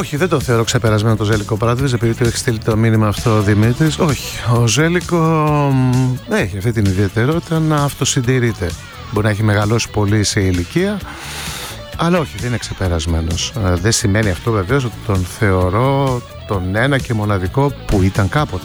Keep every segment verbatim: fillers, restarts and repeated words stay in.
Όχι, δεν το θεωρώ ξεπερασμένο το Ζέλικο Μπράντοβιτς, επειδή το έχει στείλει το μήνυμα αυτό ο Δημήτρης. Όχι, ο Ζέλικο έχει αυτή την ιδιαιτερότητα να αυτοσυντηρείται. Μπορεί να έχει μεγαλώσει πολύ σε ηλικία, αλλά όχι, δεν είναι ξεπερασμένος. Δεν σημαίνει αυτό βεβαίως ότι τον θεωρώ τον ένα και μοναδικό που ήταν κάποτε.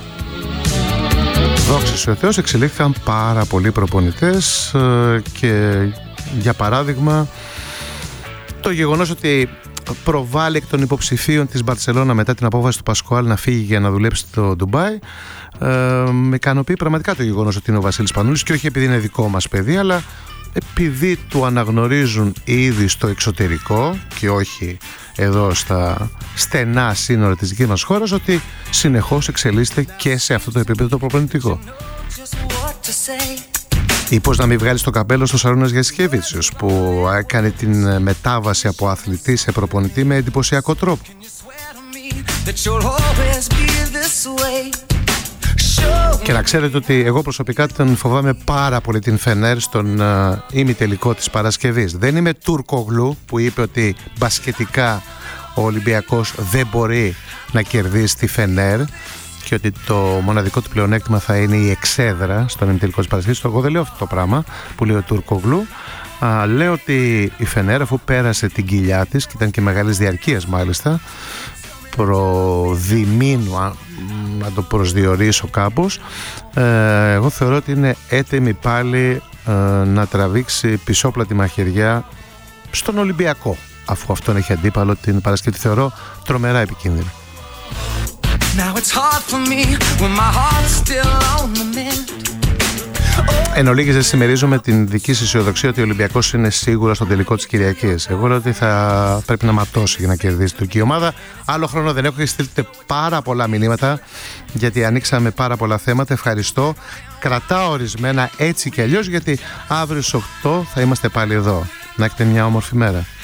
Δόξα ο Θεός, εξελίχθηκαν πάρα πολλοί προπονητές και για παράδειγμα το γεγονός ότι προβάλλει εκ των υποψηφίων της Μπαρτσελώνα μετά την απόφαση του Πασκουάλ να φύγει για να δουλέψει στο Ντουμπάι, ε, με ικανοποιεί πραγματικά το γεγονός ότι είναι ο Βασίλης Πανούλης, και όχι επειδή είναι δικό μας παιδί, αλλά επειδή του αναγνωρίζουν ήδη στο εξωτερικό και όχι εδώ στα στενά σύνορα της δικής μας χώρας, ότι συνεχώς εξελίσσεται και σε αυτό το επίπεδο το προπονητικό. Ή πώς να μην βγάλει το καπέλο στο Σαρούνας Γιασκεβίτσιος, που έκανε την μετάβαση από αθλητή σε προπονητή με εντυπωσιακό τρόπο. Και να ξέρετε ότι εγώ προσωπικά τον φοβάμαι πάρα πολύ την Φενέρ στον uh, ημιτελικό της Παρασκευής. Δεν είμαι Τουρκογλου που είπε ότι μπασκετικά ο Ολυμπιακός δεν μπορεί να κερδίσει τη Φενέρ και ότι το μοναδικό του πλεονέκτημα θα είναι η εξέδρα στον ημιτελικό της Παρασκευής. Εγώ δεν λέω αυτό το πράγμα που λέει ο Τουρκογλου. Α, λέω ότι η Φενέρ, αφού πέρασε την κοιλιά της και ήταν και μεγάλης διαρκείας μάλιστα, προδημήνου, να το προσδιορίσω κάπως, ε, εγώ θεωρώ ότι είναι έτοιμη πάλι ε, να τραβήξει πισόπλατη μαχαιριά στον Ολυμπιακό, αφού αυτόν έχει αντίπαλο την Παρασκευή. Θεωρώ τρομερά επικίνδυνο. Εν ολίγης δεν συμμερίζομαι την δική σας αισιοδοξία ότι ο Ολυμπιακός είναι σίγουρα στον τελικό της Κυριακής. Εγώ λέω ότι θα πρέπει να ματώσει για να κερδίσει την τουρκική ομάδα. Άλλο χρόνο δεν έχω, και στείλετε πάρα πολλά μηνύματα, γιατί ανοίξαμε πάρα πολλά θέματα. Ευχαριστώ. Κρατάω ορισμένα έτσι και αλλιώς, γιατί αύριο στις οκτώ θα είμαστε πάλι εδώ. Να έχετε μια όμορφη μέρα.